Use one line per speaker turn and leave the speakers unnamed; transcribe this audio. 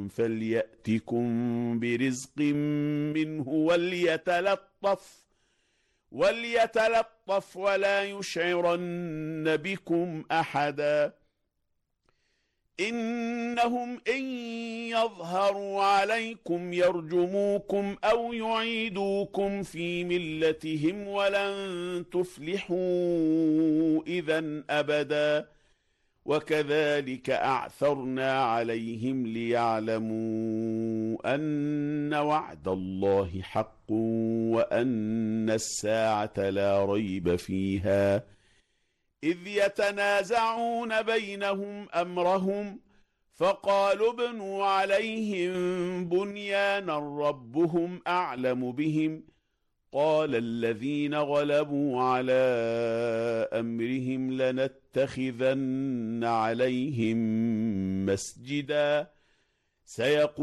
فليأتكم برزق منه وليتلطف ولا يشعرن بكم أحدا إنهم إن يظهروا عليكم يرجموكم أو يعيدوكم في ملتهم ولن تفلحوا إذا أبدا وكذلك أعثرنا عليهم ليعلموا أن وعد الله حق وأن الساعة لا ريب فيها إذ يتنازعون بينهم أمرهم فقالوا ابنوا عليهم بنيانا ربهم أعلم بهم قال الذين غلبوا على أمرهم لنتخذن عليهم مسجدا سيقول